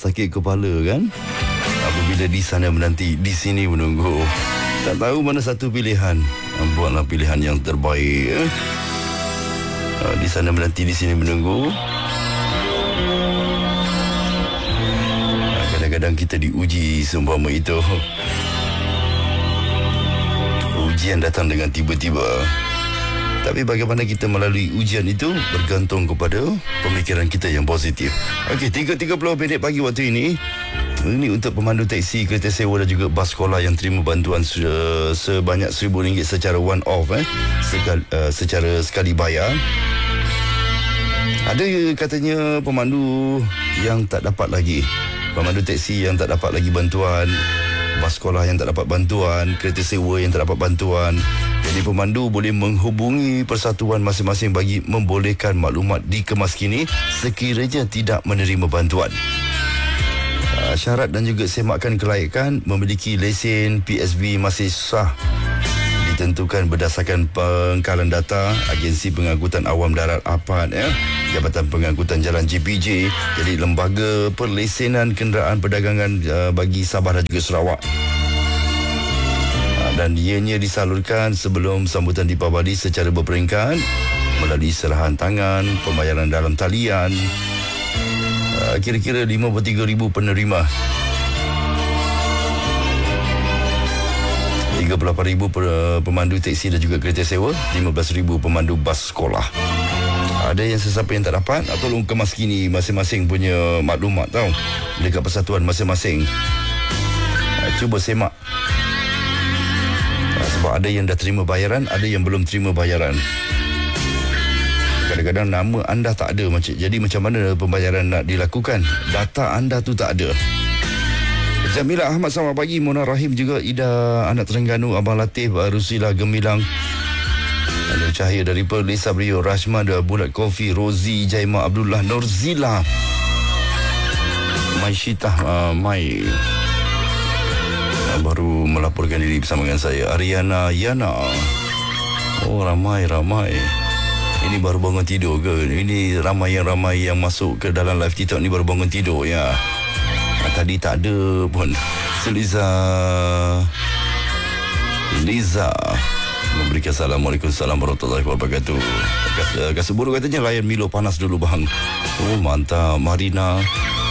sakit kepala kan. Apabila di sana menanti, di sini menunggu. Tak tahu mana satu pilihan. Buatlah pilihan yang terbaik. Di sana menanti, di sini menunggu. Kadang-kadang kita diuji seumpama itu. Ujian datang dengan tiba-tiba. Tapi bagaimana kita melalui ujian itu bergantung kepada pemikiran kita yang positif. Okey, 3.30 minit pagi waktu ini. Ini untuk pemandu teksi, kereta sewa dan juga bas sekolah yang terima bantuan sebanyak RM1,000 secara one off secara sekali bayar. Ada katanya pemandu yang tak dapat lagi, pemandu teksi yang tak dapat lagi bantuan, bas sekolah yang tak dapat bantuan, kereta sewa yang tak dapat bantuan. Jadi pemandu boleh menghubungi persatuan masing-masing bagi membolehkan maklumat dikemas kini sekiranya tidak menerima bantuan. Syarat dan juga semakan kelayakan memiliki lesen PSV masih sah ditentukan berdasarkan pengkalan data Agensi Pengangkutan Awam Darat APAD, Jabatan Pengangkutan Jalan JPJ. Jadi Lembaga Perlesenan Kenderaan Perdagangan bagi Sabah dan juga Sarawak. Dan ianya disalurkan sebelum sambutan Deepavali secara berperingkat melalui serahan tangan, pembayaran dalam talian. Kira-kira 53,000 penerima, 38,000 pemandu teksi dan juga kereta sewa, 15,000 pemandu bas sekolah. Ada yang sesiapa yang tak dapat, tolong kemas kini masing-masing punya maklumat tahu dekat persatuan masing-masing. Cuba semak. Sebab ada yang dah terima bayaran, ada yang belum terima bayaran. Kadang-kadang nama anda tak ada. Jadi macam mana pembayaran nak dilakukan? Data anda tu tak ada. Jamilah Ahmad, selamat pagi. Mona Rahim juga, Ida anak Terengganu, Abang Latif, Rusila Gemilang, ada Cahaya dari Perth, Lisa Brio, Rashma, Bulat Kofi, Rozi, Jaima Abdullah, Norzila, Mai Syitah, Mai baru melaporkan diri bersama dengan saya, Ariana Yana. Oh, ramai. Ini baru bangun tidur ke? Ini ramai yang masuk ke dalam live TikTok ni baru bangun tidur ya. Tadi tak ada pun. Liza memberikan Assalamualaikum warahmatullahi wabarakatuh. Kasut buruk katanya layan Milo panas dulu bang. Oh mantap. Marina.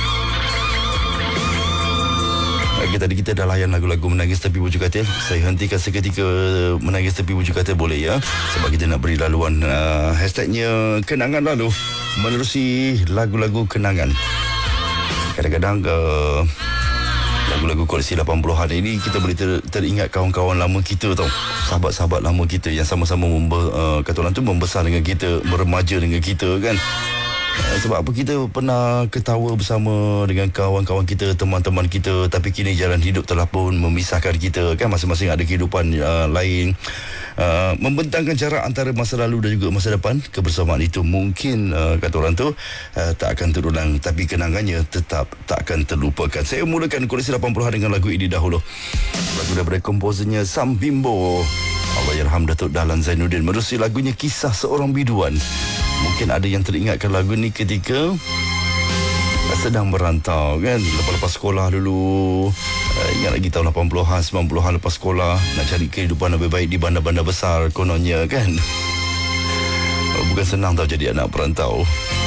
Tadi kita dah layan lagu-lagu Menangis Tepi Bujur Katil. Saya hentikan seketika Menangis Tepi Bujur Katil boleh ya, sebab kita nak beri laluan hashtagnya kenangan lalu menerusi lagu-lagu kenangan. Kadang-kadang lagu-lagu koleksi 80-an ini kita boleh teringat kawan-kawan lama kita tau, sahabat-sahabat lama kita yang sama-sama kata orang tu membesar dengan kita, meremaja dengan kita kan. Sebab apa kita pernah ketawa bersama dengan kawan-kawan kita, teman-teman kita, tapi kini jalan hidup telah pun memisahkan kita kan. Masing-masing ada kehidupan lain. Membentangkan jarak antara masa lalu dan juga masa depan. Kebersamaan itu mungkin kata orang tu tak akan terulang, tapi kenangannya tetap tak akan terlupakan. Saya mulakan koleksi 80-an dengan lagu ini dahulu. Lagu daripada komposernya Sam Bimbo, Allahyarham Datuk Dahlan Zainuddin, menerusi lagunya Kisah Seorang Biduan. Mungkin ada yang teringatkan lagu ni ketika sedang merantau kan, lepas sekolah dulu. Ingat lagi tahun 80-an, 90-an lepas sekolah, nak cari kehidupan lebih baik di bandar-bandar besar kononnya kan. Bukan senang tau jadi anak perantau.